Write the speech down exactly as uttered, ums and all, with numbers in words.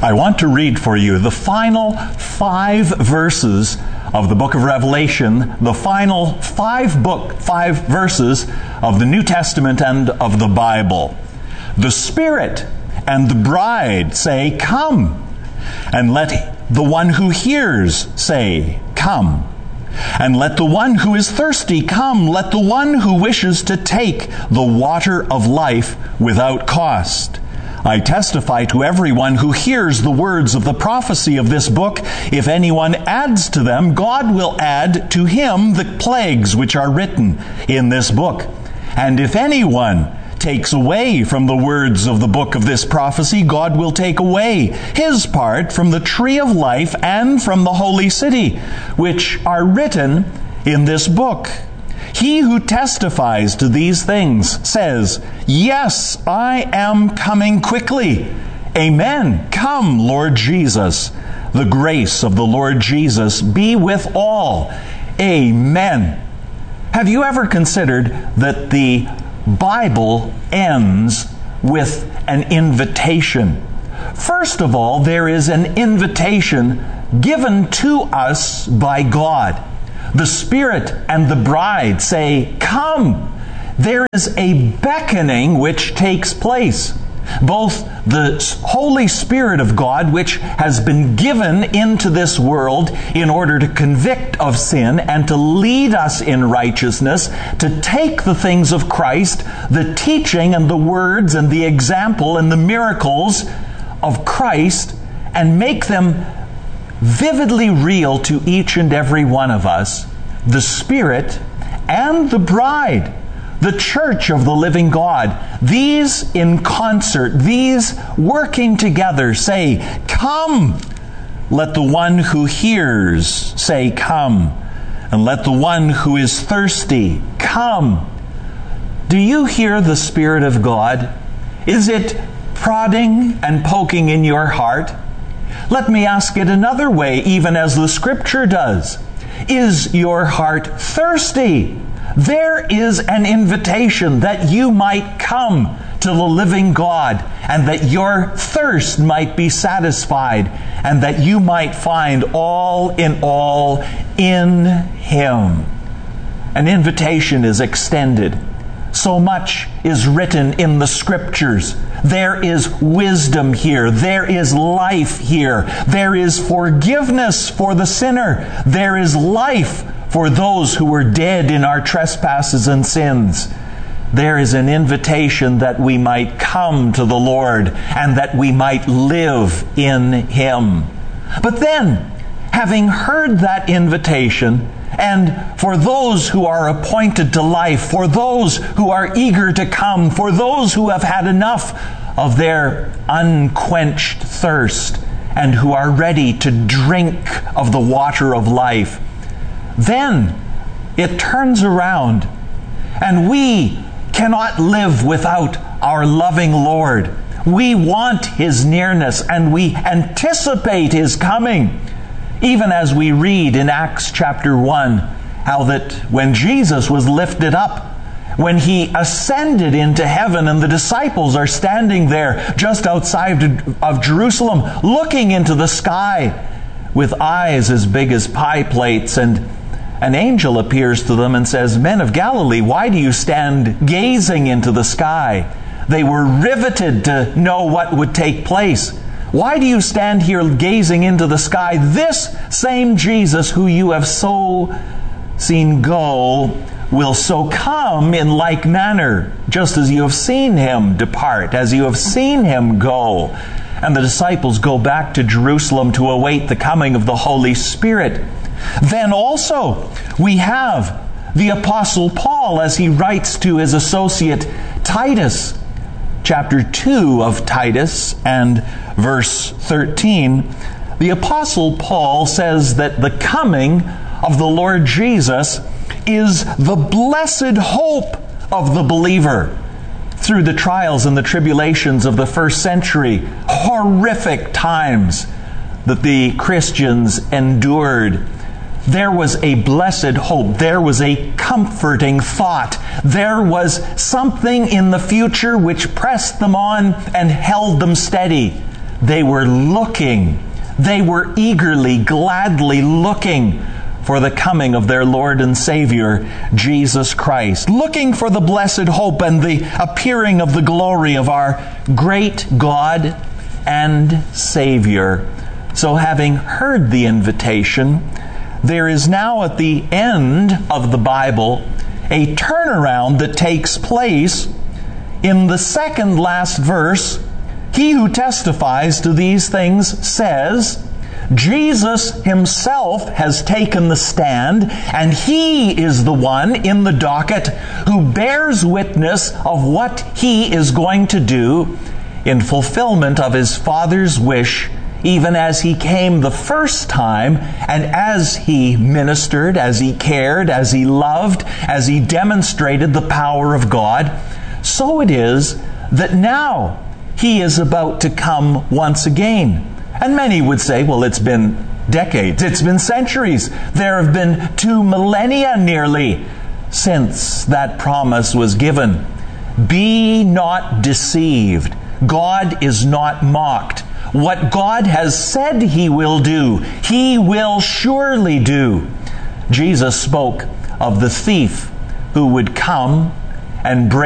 I want to read for you the final five verses of the book of Revelation, the final five book, five verses of the New Testament and of the Bible. The Spirit and the bride say, "Come." And let the one who hears say, "Come." And let the one who is thirsty come. Let the one who wishes to take the water of life without cost. I testify to everyone who hears the words of the prophecy of this book, if anyone adds to them, God will add to him the plagues which are written in this book. And if anyone takes away from the words of the book of this prophecy, God will take away his part from the tree of life and from the holy city, which are written in this book. He who testifies to these things says, "Yes, I am coming quickly." Amen. Come, Lord Jesus. The grace of the Lord Jesus be with all. Amen. Have you ever considered that the Bible ends with an invitation? First of all, there is an invitation given to us by God. The Spirit and the bride say, "Come." There is a beckoning which takes place. Both the Holy Spirit of God, which has been given into this world in order to convict of sin and to lead us in righteousness, to take the things of Christ, the teaching and the words and the example and the miracles of Christ, and make them vividly real to each and every one of us. The Spirit and the bride, the church of the living God, these in concert, these working together say, "Come." Let the one who hears say, "Come." And let the one who is thirsty come. Do you hear the Spirit of God? Is it prodding and poking in your heart? Let me ask it another way, even as the Scripture does. Is your heart thirsty? There is an invitation that you might come to the living God, and that your thirst might be satisfied, and that you might find all in all in Him. An invitation is extended. So much is written in the Scriptures. There is wisdom here. There is life here. There is forgiveness for the sinner. There is life for those who were dead in our trespasses and sins. There is an invitation that we might come to the Lord and that we might live in Him. But then, having heard that invitation, and for those who are appointed to life, for those who are eager to come, for those who have had enough of their unquenched thirst and who are ready to drink of the water of life, then it turns around, and we cannot live without our loving Lord. We want His nearness, and we anticipate His coming. Even as we read in Acts chapter one, how that when Jesus was lifted up, when He ascended into heaven, and the disciples are standing there just outside of Jerusalem, looking into the sky with eyes as big as pie plates, and an angel appears to them and says, "Men of Galilee, why do you stand gazing into the sky?" They were riveted to know what would take place. "Why do you stand here gazing into the sky? This same Jesus who you have so seen go will so come in like manner, just as you have seen Him depart, as you have seen Him go." And the disciples go back to Jerusalem to await the coming of the Holy Spirit. Then also we have the Apostle Paul, as he writes to his associate Titus, chapter two of Titus and verse thirteen. The Apostle Paul says that the coming of the Lord Jesus is the blessed hope of the believer. Through the trials and the tribulations of the first century, horrific times that the Christians endured, there was a blessed hope. There was a comforting thought. There was something in the future which pressed them on and held them steady. They were looking. They were eagerly, gladly looking for the coming of their Lord and Savior, Jesus Christ. Looking for the blessed hope and the appearing of the glory of our great God and Savior. So having heard the invitation, there is now at the end of the Bible a turnaround that takes place in the second last verse. He who testifies to these things says, Jesus himself has taken the stand, and he is the one in the docket who bears witness of what he is going to do in fulfillment of his Father's wish, even as he came the first time, and as he ministered, as he cared, as he loved, as he demonstrated the power of God. So it is that now he is about to come once again. And many would say, well, it's been decades, it's been centuries. There have been two millennia nearly since that promise was given. Be not deceived. God is not mocked. What God has said he will do, he will surely do. Jesus spoke of the thief who would come and bring